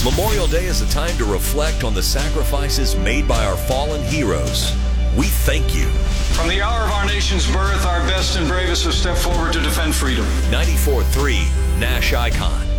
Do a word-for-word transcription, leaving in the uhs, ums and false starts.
Memorial Day is a time to reflect on the sacrifices made by our fallen heroes. We thank you. From the hour of our nation's birth, our best and bravest have stepped forward to defend freedom. ninety-four point three Nash Icon.